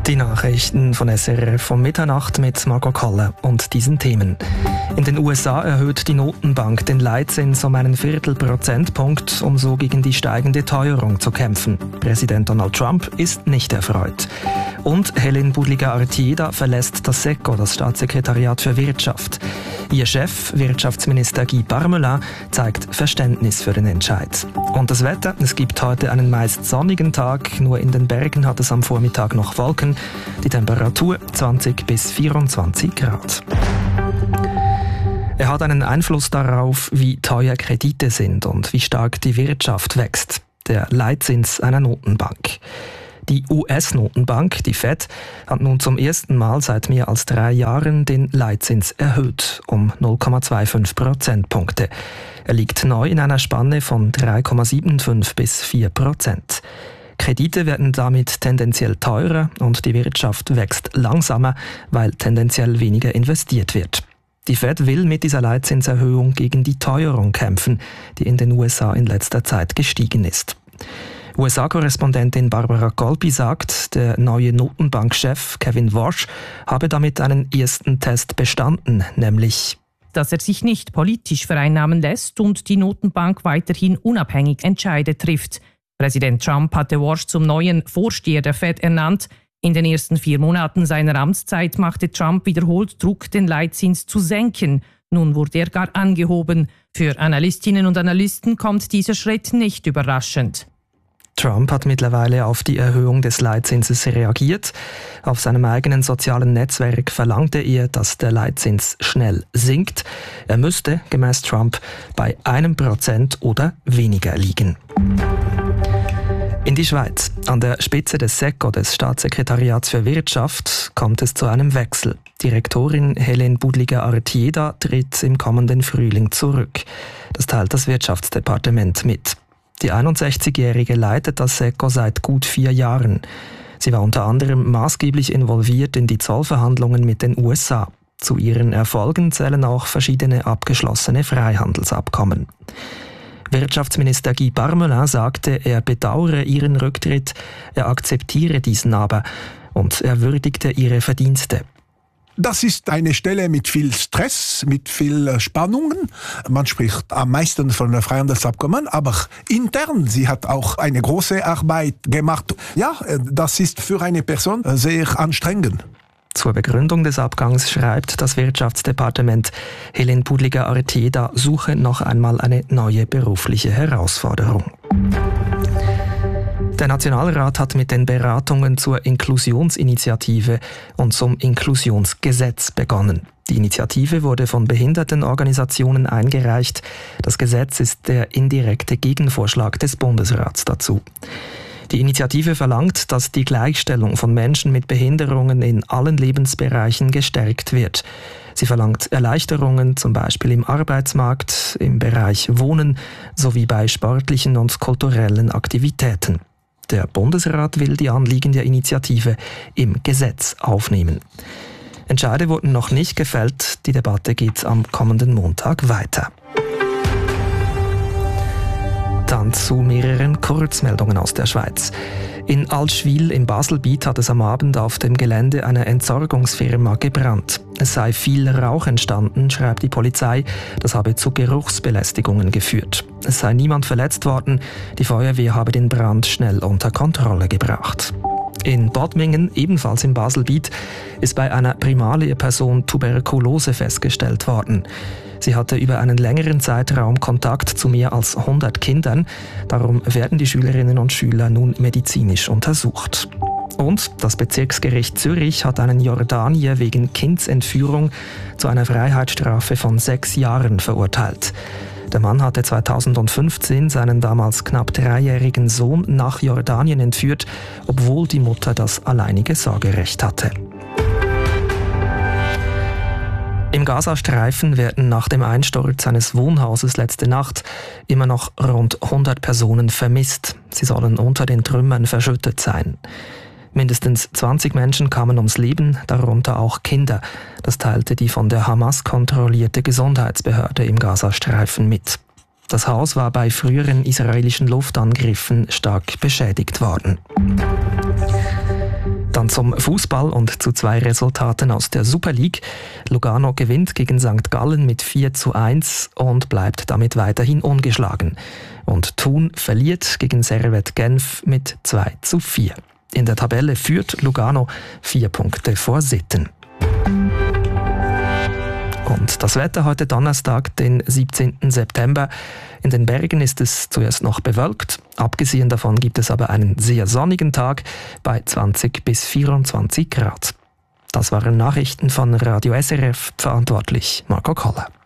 Die Nachrichten von SRF von Mitternacht mit Margot Kalle und diesen Themen. In den USA erhöht die Notenbank den Leitzins um einen Viertelprozentpunkt, um so gegen die steigende Teuerung zu kämpfen. Präsident Donald Trump ist nicht erfreut. Und Hélène Boudliga-Artieda verlässt das SECO, das Staatssekretariat für Wirtschaft. Ihr Chef, Wirtschaftsminister Guy Parmelin, zeigt Verständnis für den Entscheid. Und das Wetter, es gibt heute einen meist sonnigen Tag, nur in den Bergen hat es am Vormittag noch Wolken. Die Temperatur 20 bis 24 Grad. Er hat einen Einfluss darauf, wie teuer Kredite sind und wie stark die Wirtschaft wächst. Der Leitzins einer Notenbank. Die US-Notenbank, die Fed, hat nun zum ersten Mal seit mehr als 3 Jahren den Leitzins erhöht, um 0,25 Prozentpunkte. Er liegt neu in einer Spanne von 3,75 bis 4%. Kredite werden damit tendenziell teurer und die Wirtschaft wächst langsamer, weil tendenziell weniger investiert wird. Die Fed will mit dieser Leitzinserhöhung gegen die Teuerung kämpfen, die in den USA in letzter Zeit gestiegen ist. USA-Korrespondentin Barbara Colby sagt, der neue Notenbankchef Kevin Warsh habe damit einen ersten Test bestanden, nämlich dass er sich nicht politisch vereinnahmen lässt und die Notenbank weiterhin unabhängig Entscheide trifft. Präsident Trump hatte Warsh zum neuen Vorsteher der Fed ernannt. In den ersten 4 Monaten seiner Amtszeit machte Trump wiederholt Druck, den Leitzins zu senken. Nun wurde er gar angehoben. Für Analystinnen und Analysten kommt dieser Schritt nicht überraschend. Trump hat mittlerweile auf die Erhöhung des Leitzinses reagiert. Auf seinem eigenen sozialen Netzwerk verlangte er, dass der Leitzins schnell sinkt. Er müsste, gemäß Trump, bei 1% oder weniger liegen. In die Schweiz. An der Spitze des SECO, des Staatssekretariats für Wirtschaft, kommt es zu einem Wechsel. Direktorin Hélène Boudliga-Artieda tritt im kommenden Frühling zurück. Das teilt das Wirtschaftsdepartement mit. Die 61-Jährige leitet das SECO seit gut 4 Jahren. Sie war unter anderem maßgeblich involviert in die Zollverhandlungen mit den USA. Zu ihren Erfolgen zählen auch verschiedene abgeschlossene Freihandelsabkommen. Wirtschaftsminister Guy Parmelin sagte, er bedauere ihren Rücktritt, er akzeptiere diesen aber und er würdigte ihre Verdienste. Das ist eine Stelle mit viel Stress, mit viel Spannungen. Man spricht am meisten von der Freihandelsabkommen, aber intern, sie hat auch eine große Arbeit gemacht. Ja, das ist für eine Person sehr anstrengend. Zur Begründung des Abgangs schreibt das Wirtschaftsdepartement, Hélène Boudliga-Artieda suche noch einmal eine neue berufliche Herausforderung. Der Nationalrat hat mit den Beratungen zur Inklusionsinitiative und zum Inklusionsgesetz begonnen. Die Initiative wurde von Behindertenorganisationen eingereicht. Das Gesetz ist der indirekte Gegenvorschlag des Bundesrats dazu. Die Initiative verlangt, dass die Gleichstellung von Menschen mit Behinderungen in allen Lebensbereichen gestärkt wird. Sie verlangt Erleichterungen, zum Beispiel im Arbeitsmarkt, im Bereich Wohnen sowie bei sportlichen und kulturellen Aktivitäten. Der Bundesrat will die Anliegen der Initiative im Gesetz aufnehmen. Entscheide wurden noch nicht gefällt. Die Debatte geht am kommenden Montag weiter. Dann zu mehreren Kurzmeldungen aus der Schweiz. In Allschwil im Baselbiet hat es am Abend auf dem Gelände einer Entsorgungsfirma gebrannt. Es sei viel Rauch entstanden, schreibt die Polizei. Das habe zu Geruchsbelästigungen geführt. Es sei niemand verletzt worden. Die Feuerwehr habe den Brand schnell unter Kontrolle gebracht. In Bodmingen, ebenfalls im Baselbiet, ist bei einer Primarlehrperson Tuberkulose festgestellt worden. Sie hatte über einen längeren Zeitraum Kontakt zu mehr als 100 Kindern. Darum werden die Schülerinnen und Schüler nun medizinisch untersucht. Und das Bezirksgericht Zürich hat einen Jordanier wegen Kindsentführung zu einer Freiheitsstrafe von 6 Jahren verurteilt. Der Mann hatte 2015 seinen damals knapp 3-jährigen Sohn nach Jordanien entführt, obwohl die Mutter das alleinige Sorgerecht hatte. Im Gazastreifen werden nach dem Einsturz eines Wohnhauses letzte Nacht immer noch rund 100 Personen vermisst. Sie sollen unter den Trümmern verschüttet sein. Mindestens 20 Menschen kamen ums Leben, darunter auch Kinder. Das teilte die von der Hamas kontrollierte Gesundheitsbehörde im Gazastreifen mit. Das Haus war bei früheren israelischen Luftangriffen stark beschädigt worden. Dann zum Fußball und zu 2 Resultaten aus der Super League. Lugano gewinnt gegen St. Gallen mit 4:1 und bleibt damit weiterhin ungeschlagen. Und Thun verliert gegen Servette Genf mit 2:4. In der Tabelle führt Lugano 4 Punkte vor Sitten. Und das Wetter heute Donnerstag, den 17. September. In den Bergen ist es zuerst noch bewölkt. Abgesehen davon gibt es aber einen sehr sonnigen Tag bei 20 bis 24 Grad. Das waren Nachrichten von Radio SRF, verantwortlich Marco Koller.